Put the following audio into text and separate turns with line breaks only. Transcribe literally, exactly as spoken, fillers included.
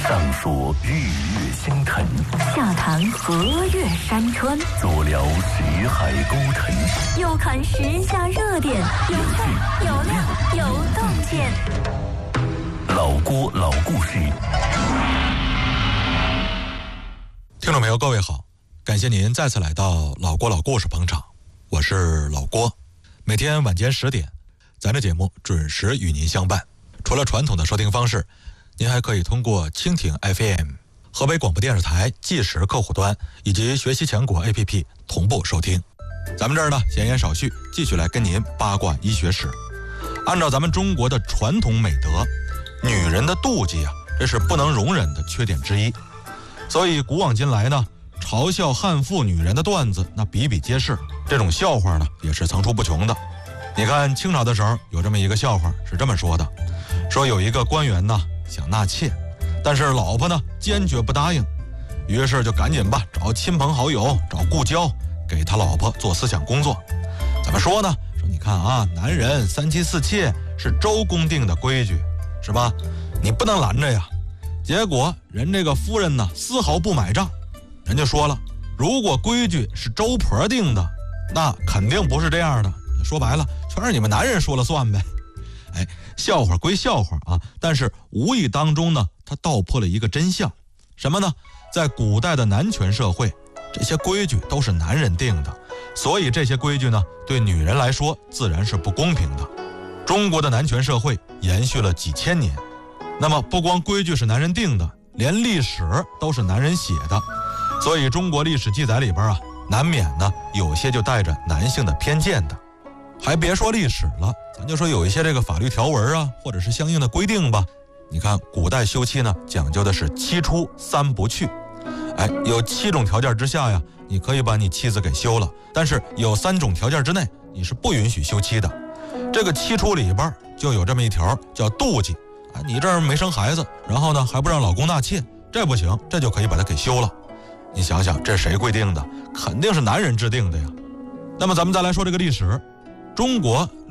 上说日月星辰，
下谈河岳山川，
左聊识海沟沉，
右看时下热点，有趣有料有洞见。
老郭老故事。
听众朋友各位好，感谢您再次来到老郭老故事捧场，我是老郭。每天晚间十点，咱这节目准时与您相伴。除了传统的收听方式，您还可以通过蜻蜓 F M、 河北广播电视台即时客户端以及学习强国 A P P 同步收听。咱们这儿呢，闲言少叙，继续来跟您八卦医学史。按照咱们中国的传统美德，女人的妒忌啊，这是不能容忍的缺点之一。所以古往今来呢，嘲笑悍妇女人的段子那比比皆是，这种笑话呢也是层出不穷的。你看清朝的时候有这么一个笑话，是这么说的，说有一个官员呢想纳妾，但是老婆呢坚决不答应，于是就赶紧吧找亲朋好友，找故交，给他老婆做思想工作。怎么说呢？说你看啊，男人三妻四妾是周公定的规矩，是吧？你不能拦着呀。结果人这个夫人呢丝毫不买账，人家说了，如果规矩是周婆定的，那肯定不是这样的。说白了，全是你们男人说了算呗。哎，笑话归笑话啊，但是无意当中呢，它道破了一个真相，什么呢？在古代的男权社会，这些规矩都是男人定的，所以这些规矩呢，对女人来说自然是不公平的。中国的男权社会延续了几千年，那么不光规矩是男人定的，连历史都是男人写的，所以中国历史记载里边啊，难免呢有些就带着男性的偏见的。还别说历史了，咱就说有一些这个法律条文啊，或者是相应的规定吧。你看古代休妻呢，讲究的是七出三不去。哎，有七种条件之下呀，你可以把你妻子给休了，但是有三种条件之内，你是不允许休妻的。这个七出里边就有这么一条叫妒忌。哎，你这儿没生孩子，然后呢还不让老公纳妾，这不行，这就可以把他给休了。你想想，这谁规定的？肯定是男人制定的呀。那么咱们再来说这个历史，中国